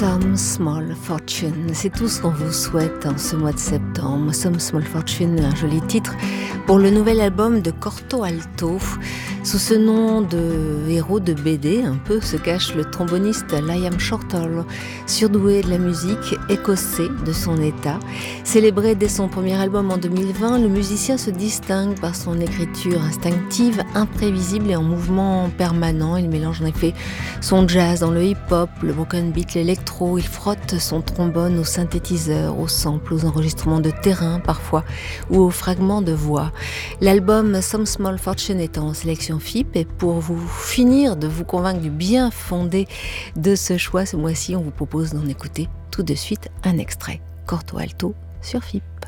Some Small Fortune, c'est tout ce qu'on vous souhaite en ce mois de septembre. Some Small Fortune, un joli titre pour le nouvel album de Corto Alto. Sous ce nom de héros de BD, un peu, se cache le tromboniste Liam Shortall, surdoué de la musique, écossais de son état. Célébré dès son premier album en 2020, le musicien se distingue par son écriture instinctive, imprévisible et en mouvement permanent. Il mélange en effet son jazz dans le hip-hop, le broken beat, l'électro. Il frotte son trombone au synthétiseur, aux samples, aux enregistrements de terrain parfois, ou aux fragments de voix. L'album Some Small Fortune est en sélection FIP, et pour vous finir de vous convaincre du bien fondé de ce choix ce mois-ci, on vous propose d'en écouter tout de suite un extrait. Corto Alto sur FIP.